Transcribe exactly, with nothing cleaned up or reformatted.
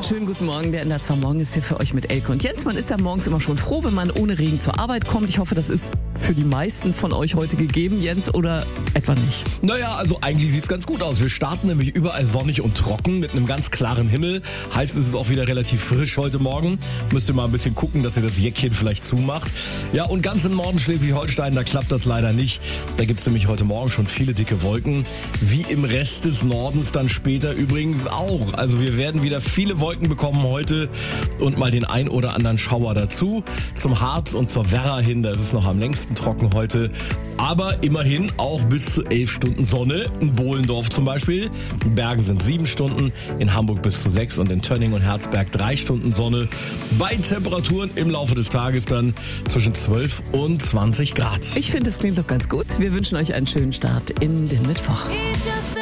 schönen guten Morgen. Der N D R zwei Morgen ist hier für euch mit Elke und Jens. Man ist ja morgens immer schon froh, wenn man ohne Regen zur Arbeit kommt. Ich hoffe, das ist für die meisten von euch heute gegeben, Jens, oder etwa nicht? Naja, also eigentlich sieht's ganz gut aus. Wir starten nämlich überall sonnig und trocken mit einem ganz klaren Himmel. Heißt, es ist auch wieder relativ frisch heute Morgen. Müsst ihr mal ein bisschen gucken, dass ihr das Jäckchen vielleicht zumacht. Ja, und ganz im Norden Schleswig-Holstein, da klappt das leider nicht. Da gibt's nämlich heute Morgen schon viele dicke Wolken. Wie im Rest des Nordens dann später übrigens auch. Also wir werden wieder viele Wolken bekommen heute und mal den ein oder anderen Schauer dazu. Zum Harz und zur Werra hin, da ist es noch am längsten trocken heute. Aber immerhin auch bis zu elf Stunden Sonne. In Bohlendorf zum Beispiel. In Bergen sind sieben Stunden, in Hamburg bis zu sechs und in Tönning und Herzberg drei Stunden Sonne. Bei Temperaturen im Laufe des Tages dann zwischen zwölf und zwanzig Grad. Ich finde, das klingt doch ganz gut. Wir wünschen euch einen schönen Start in den Mittwoch.